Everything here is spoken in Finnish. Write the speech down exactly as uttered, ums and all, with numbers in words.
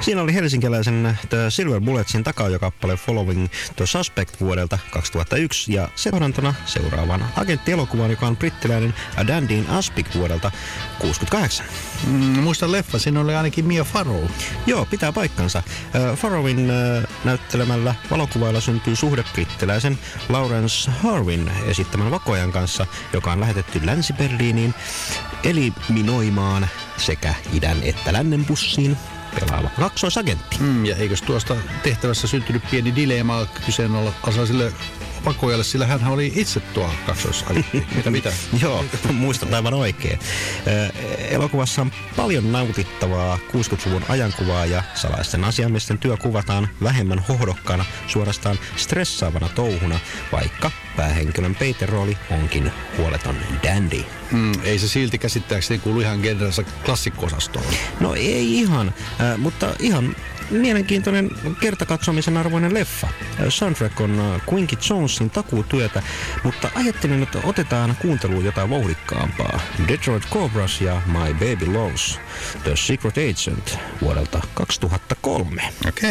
Siinä oli helsinkiläisen The Silver Bulletsin takaojokappale Following the Suspect vuodelta kaksituhattayksi ja seurantona seuraavan agenttielokuvan, joka on brittiläinen A Dandy in Aspic vuodelta kuusikymmentäkahdeksan. Mm, muistan leffa, siinä oli ainakin Mia Farrow. Joo, pitää paikkansa. Äh, Farrowin äh, näyttelemällä valokuvailla syntyy suhde brittiläisen Lawrence Harvin esittämän vakoajan kanssa, joka on lähetetty Länsi-Berliiniin eliminoimaan sekä idän että lännen bussiin pelaava kaksoisagentti. Mm, ja eikös tuosta tehtävässä syntynyt pieni dilemma kyseenalaiselle vakoajalle, sillä hän oli itse tuo kaksoisagentti. Mitä mitä? Joo, muistat aivan oikein. Elokuvassa on paljon nautittavaa kuusikymmentäluvun ajankuvaa ja salaisten asiamiesten työ kuvataan vähemmän hohdokkaana, suorastaan stressaavana touhuna, vaikka päähenkilön peiterooli onkin huoleton dandy. Mm, ei se silti käsittääkseni kuulu ihan genrensä klassikko-osastoon. No ei ihan, äh, mutta ihan mielenkiintoinen kertakatsomisen arvoinen leffa. Soundtrack on Quincy Jonesin takuutyötä, mutta ajattelin, että otetaan kuunteluun jotain vauhdikkaampaa. Detroit Cobras ja My Baby Loves, The Secret Agent vuodelta kaksituhattakolme. Okei.